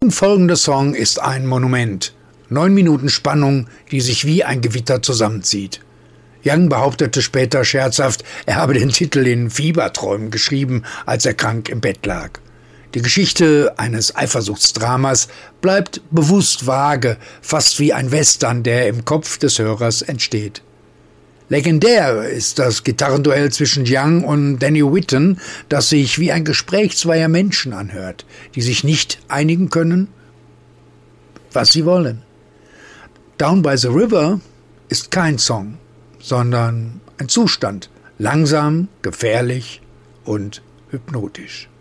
Folgender Song ist ein Monument. 9 Minuten Spannung, die sich wie ein Gewitter zusammenzieht. Young behauptete später scherzhaft, er habe den Titel in Fieberträumen geschrieben, als er krank im Bett lag. Die Geschichte eines Eifersuchtsdramas bleibt bewusst vage, fast wie ein Western, der im Kopf des Hörers entsteht. Legendär ist das Gitarrenduell zwischen Young und Danny Whitten, das sich wie ein Gespräch zweier Menschen anhört, die sich nicht einigen können, was sie wollen. Down by the River ist kein Song, sondern ein Zustand, langsam, gefährlich und hypnotisch.